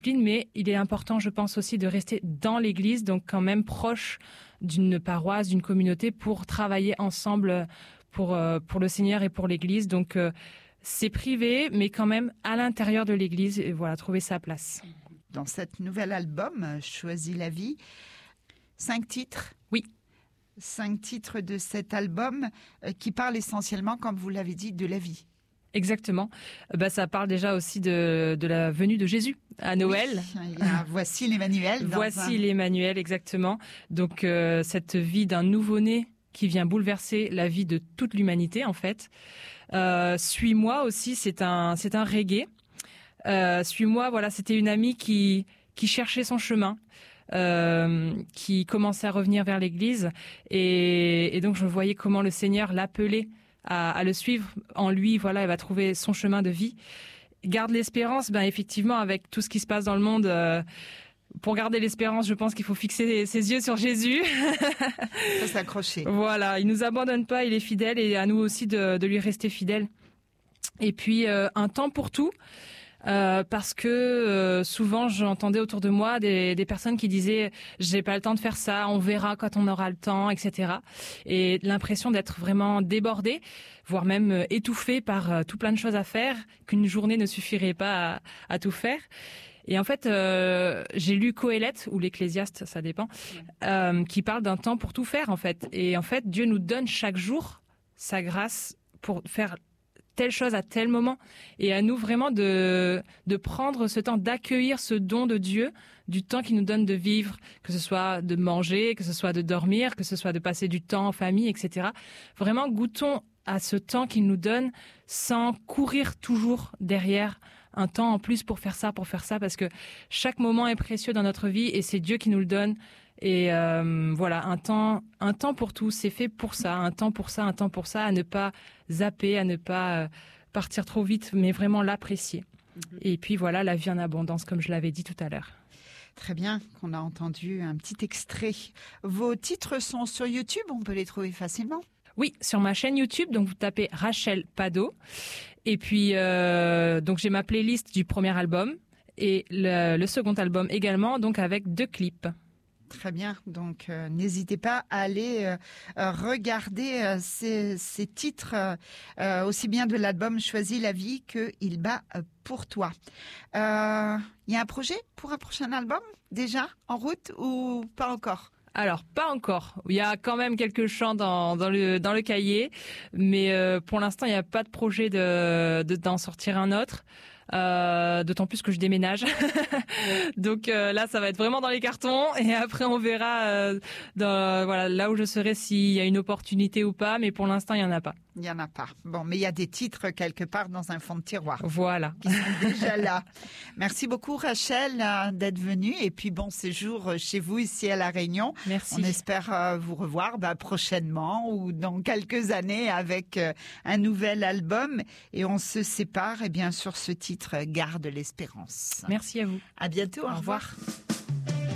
Mais il est important, je pense aussi, de rester dans l'église, donc quand même proche d'une paroisse, d'une communauté, pour travailler ensemble pour le Seigneur et pour l'église. Donc c'est privé, mais quand même à l'intérieur de l'église, et voilà, trouver sa place. Dans cet nouvel album, Choisis la vie, 5 titres. Oui. 5 titres de cet album qui parlent essentiellement, comme vous l'avez dit, de la vie. Exactement. Ça parle déjà aussi de la venue de Jésus à Noël. Oui, il y a Voici l'Emmanuel. Voici l'Emmanuel, exactement. Donc cette vie d'un nouveau-né qui vient bouleverser la vie de toute l'humanité en fait. Suis-moi aussi, c'est un reggae. Suis-moi, voilà, c'était une amie qui cherchait son chemin. Qui commençait à revenir vers l'église et donc je voyais comment le Seigneur l'appelait à le suivre. En lui, voilà, elle va trouver son chemin de vie. Garde l'espérance, effectivement, avec tout ce qui se passe dans le monde, pour garder l'espérance, je pense qu'il faut fixer ses yeux sur Jésus. Faut s'accrocher. Voilà, il nous abandonne pas, il est fidèle et à nous aussi de lui rester fidèle. Et puis, un temps pour tout. Parce que souvent j'entendais autour de moi des personnes qui disaient j'ai pas le temps de faire ça, on verra quand on aura le temps, etc. Et l'impression d'être vraiment débordée, voire même étouffée par tout plein de choses à faire, qu'une journée ne suffirait pas à tout faire. Et en fait, j'ai lu Qoéleth ou l'Ecclésiaste, ça dépend, qui parle d'un temps pour tout faire en fait. Et en fait, Dieu nous donne chaque jour sa grâce pour faire telle chose à tel moment, et à nous vraiment de prendre ce temps, d'accueillir ce don de Dieu, du temps qu'il nous donne de vivre, que ce soit de manger, que ce soit de dormir, que ce soit de passer du temps en famille, etc. Vraiment, goûtons à ce temps qu'il nous donne sans courir toujours derrière un temps en plus pour faire ça, parce que chaque moment est précieux dans notre vie et c'est Dieu qui nous le donne. Et voilà, un temps pour tout, c'est fait pour ça, un temps pour ça, à ne pas zapper, à ne pas partir trop vite, mais vraiment l'apprécier. Et puis voilà, la vie en abondance, comme je l'avais dit tout à l'heure. Très bien, qu'on a entendu un petit extrait. Vos titres sont sur YouTube, on peut les trouver facilement? Oui, sur ma chaîne YouTube, donc vous tapez Rachel Pado. Et puis, donc j'ai ma playlist du premier album et le second album également, donc avec 2 clips. Très bien, donc n'hésitez pas à aller regarder ces titres, aussi bien de l'album Choisis la vie que Il bat pour toi. Il y a un projet pour un prochain album déjà en route ou pas encore? Alors, pas encore. Il y a quand même quelques chants dans le cahier, mais pour l'instant, il n'y a pas de projet d'en sortir un autre. D'autant plus que je déménage. Donc là, ça va être vraiment dans les cartons et après on verra voilà, là où je serai s'il y a une opportunité ou pas, mais pour l'instant, il n'y en a pas. Il n'y en a pas. Bon, mais il y a des titres quelque part dans un fond de tiroir. Voilà. Qui sont déjà là. Merci beaucoup Rachel d'être venue et puis bon séjour chez vous ici à La Réunion. Merci. On espère vous revoir prochainement ou dans quelques années avec un nouvel album et on se sépare sur ce titre Garde l'espérance. Merci à vous. À bientôt. Au revoir.